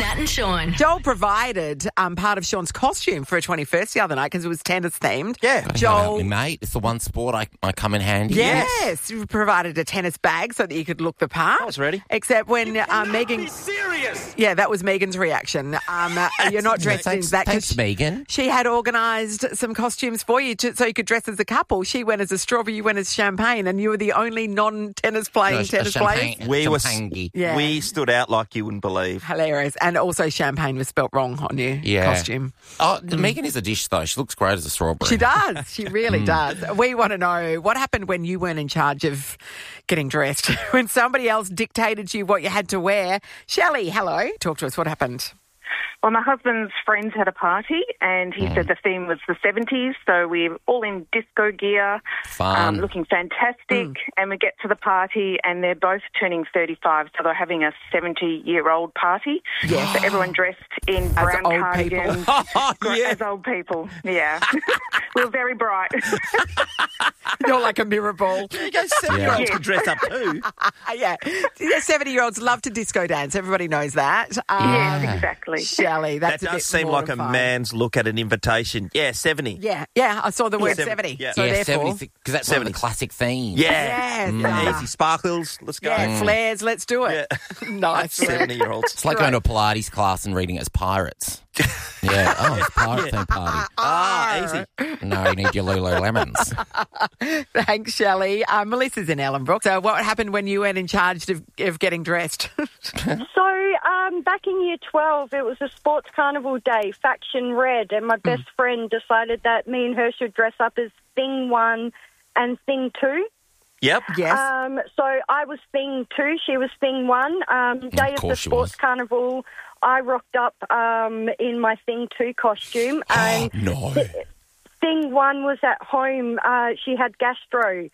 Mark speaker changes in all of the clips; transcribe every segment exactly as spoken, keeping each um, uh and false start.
Speaker 1: Nat and Sean.
Speaker 2: Joel provided um, part of Sean's costume for a twenty-first the other night because it was tennis themed.
Speaker 3: Yeah.
Speaker 4: Gotta
Speaker 2: Joel-
Speaker 4: go out with me, mate. It's the one sport I, I come in handy.
Speaker 2: Yes, you provided a tennis bag so that you could look the part.
Speaker 3: I was ready.
Speaker 2: Except when uh, Megan...
Speaker 3: serious.
Speaker 2: Yeah, that was Megan's reaction. Um, uh, you're not dressed
Speaker 4: Thanks,
Speaker 2: in that. 'cause
Speaker 4: thanks, Megan.
Speaker 2: She had organised some costumes for you to, so you could dress as a couple. She went as a strawberry, you went as champagne, and you were the only non-tennis playing
Speaker 4: No, a
Speaker 2: tennis
Speaker 4: champagne-
Speaker 2: players.
Speaker 3: We were
Speaker 4: champagne.
Speaker 2: Yeah.
Speaker 3: we stood out like you wouldn't believe.
Speaker 2: Hilarious. And also champagne was spelt wrong on your
Speaker 4: Yeah.
Speaker 2: costume.
Speaker 4: Oh, Megan is a dish, though. She looks great as a strawberry.
Speaker 2: She does. She really does. We want to know what happened when you weren't in charge of getting dressed, when somebody else dictated to you what you had to wear. Shelley, hello. Talk to us. What happened?
Speaker 5: Well, my husband's friends had a party, and he said the theme was the seventies, so we're all in disco gear,
Speaker 4: Fun.
Speaker 5: um, looking fantastic, and we get to the party, and they're both turning thirty-five, so they're having a seventy-year-old party.
Speaker 2: Yes.
Speaker 5: So everyone dressed in brown
Speaker 2: old
Speaker 5: cardigans.
Speaker 2: people.
Speaker 3: Oh,
Speaker 5: Gr-
Speaker 3: yeah.
Speaker 5: As old people, yeah. We were very bright.
Speaker 2: You're like a mirror ball.
Speaker 3: You go seven-year-olds
Speaker 5: Yeah.
Speaker 3: could dress up too.
Speaker 2: yeah. yeah. seventy-year-olds love to disco dance. Everybody knows that. Um,
Speaker 5: Yes, exactly.
Speaker 2: Shelley, that's
Speaker 3: That
Speaker 2: a bit
Speaker 3: does seem like a
Speaker 2: mortifying.
Speaker 3: man's look at an invitation. Yeah, seventy.
Speaker 2: Yeah, yeah. I saw the word
Speaker 3: seventy,
Speaker 2: seventy.
Speaker 3: yeah.
Speaker 2: So
Speaker 4: yeah,
Speaker 2: therefore,
Speaker 4: seventy, because that's one of
Speaker 3: seventy.
Speaker 4: the classic themes.
Speaker 3: Yeah.
Speaker 2: Yes.
Speaker 3: Mm,
Speaker 2: Ah.
Speaker 3: Easy sparkles. Let's go.
Speaker 2: yeah, flares. Let's do it.
Speaker 3: Yeah.
Speaker 2: Nice.
Speaker 3: seventy-year-olds.
Speaker 4: It's like going to a Pilates class and reading it as pirates. Yeah. Oh, it's a pirate theme party.
Speaker 3: Ah, easy.
Speaker 4: No, you need your Lululemons.
Speaker 2: Thanks, Shelley. Uh, Melissa's in Ellenbrook. So what happened when you weren't in charge of, of getting dressed?
Speaker 6: So, um, back in year twelve, it was a sports carnival day, faction red, and my best friend decided that me and her should dress up as thing one and thing two.
Speaker 3: Yep.
Speaker 2: yes.
Speaker 6: Um, so I was thing two, she was thing one. Um, day of the
Speaker 4: course she
Speaker 6: sports
Speaker 4: was.
Speaker 6: carnival, I rocked up um, in my thing two costume, and
Speaker 4: No.
Speaker 6: thing one was at home. Uh, she had gastro.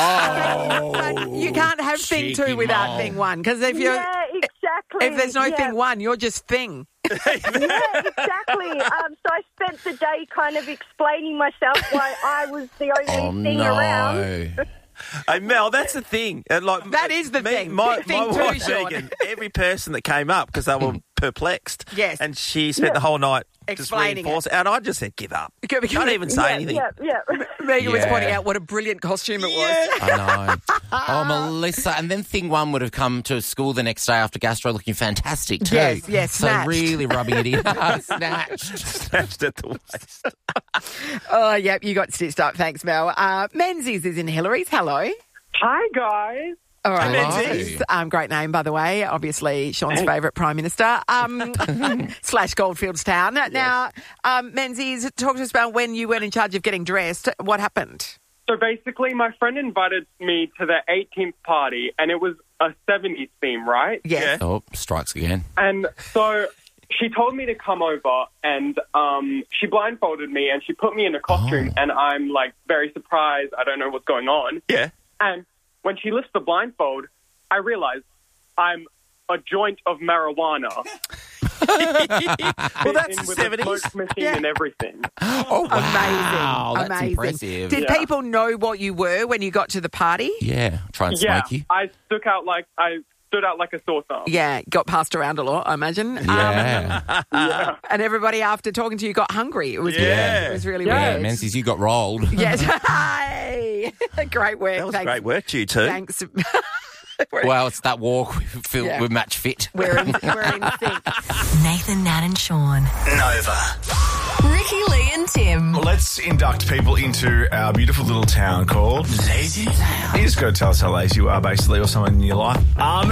Speaker 2: But you can't have thing
Speaker 4: cheeky
Speaker 2: two without
Speaker 4: mom.
Speaker 2: thing one because if you're
Speaker 6: Yeah, exactly.
Speaker 2: if there's no
Speaker 6: yeah.
Speaker 2: thing one, you're just thing.
Speaker 6: Yeah, exactly. Um, so I spent the day kind of explaining myself why I was the only
Speaker 4: Oh,
Speaker 6: thing around.
Speaker 4: no.
Speaker 3: Hey, Mel, that's the thing. And like
Speaker 2: That is the
Speaker 3: me,
Speaker 2: thing.
Speaker 3: My,
Speaker 2: Big thing
Speaker 3: my
Speaker 2: too,
Speaker 3: wife,
Speaker 2: Sean.
Speaker 3: Megan, every person that came up because they were perplexed.
Speaker 2: Yes.
Speaker 3: And she spent
Speaker 6: Yeah.
Speaker 3: the whole night
Speaker 2: Explaining
Speaker 3: just reinforcing. And I just said, give up.
Speaker 2: Give- give-
Speaker 3: Don't even say
Speaker 6: yeah,
Speaker 3: anything.
Speaker 6: yeah, yeah.
Speaker 2: Megan was
Speaker 4: Yeah.
Speaker 2: pointing out what a brilliant costume it was.
Speaker 4: I know. Oh, Melissa. And then thing one would have come to school the next day after gastro looking fantastic too.
Speaker 2: Yes, yes,
Speaker 4: So
Speaker 2: snatched.
Speaker 4: really rubbing it in. Snatched.
Speaker 3: Snatched at the waist.
Speaker 2: Oh, yep, you got stitched up. Thanks, Mel. Uh, Menzies is in Hillary's. Hello.
Speaker 7: Hi, guys.
Speaker 2: All right,
Speaker 4: Hello.
Speaker 2: Menzies. Um, great name, by the way. Obviously, Sean's favourite Prime Minister. Um, slash Goldfields Town. Now, um, Menzies, talk to us about when you weren't in charge of getting dressed. What happened?
Speaker 7: So basically, my friend invited me to the eighteenth party, and it was a seventies theme, right?
Speaker 2: Yes.
Speaker 3: Yeah.
Speaker 4: Oh, strikes again.
Speaker 7: And so she told me to come over, and um, she blindfolded me, and she put me in a costume,
Speaker 4: Oh.
Speaker 7: and I'm, like, very surprised. I don't know what's going on.
Speaker 3: Yeah.
Speaker 7: And when she lifts the blindfold, I realized I'm a joint of marijuana.
Speaker 3: Well, that's
Speaker 7: in
Speaker 3: the
Speaker 7: with
Speaker 3: seventies.
Speaker 7: a smoke machine
Speaker 2: Yeah.
Speaker 7: and everything.
Speaker 4: Oh, wow.
Speaker 2: Amazing.
Speaker 4: That's
Speaker 2: Amazing.
Speaker 4: impressive.
Speaker 2: Did
Speaker 7: Yeah.
Speaker 2: people know what you were when you got to the party?
Speaker 4: Yeah. Try and
Speaker 7: Yeah,
Speaker 4: smoke you.
Speaker 7: I stuck out like I stood out like a sore thumb.
Speaker 2: Yeah, got passed around a lot, I imagine. Um,
Speaker 4: Yeah.
Speaker 2: and everybody, after talking to you, got hungry. It was
Speaker 3: Yeah.
Speaker 2: weird. It was really
Speaker 4: yeah,
Speaker 2: weird.
Speaker 4: Menzies, you got rolled.
Speaker 2: Yes. Hey. Great work.
Speaker 3: That was
Speaker 2: Thanks.
Speaker 3: great work, you two.
Speaker 2: Thanks. we're,
Speaker 4: Well, it's that walk we feel
Speaker 2: Yeah.
Speaker 4: we match fit.
Speaker 2: we're, in, we're in sync.
Speaker 1: Nathan, Nat and Sean.
Speaker 8: Nova.
Speaker 1: Ricky, Lee and Tim.
Speaker 8: Let's induct people into our beautiful little town called Lazy Town. You just got to tell us how lazy you are, basically, or someone in your life. Um,